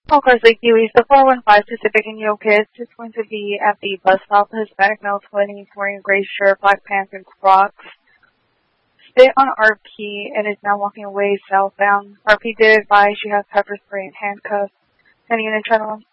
Of course, like Dewey's, the 415 Pacific and Yokis is going to be at the bus stop. Hispanic male 20, wearing a gray shirt, black pants, and Crocs. Spit on RP and is now walking away southbound. RP did advise you have pepper spray and handcuffs. Any unit channel?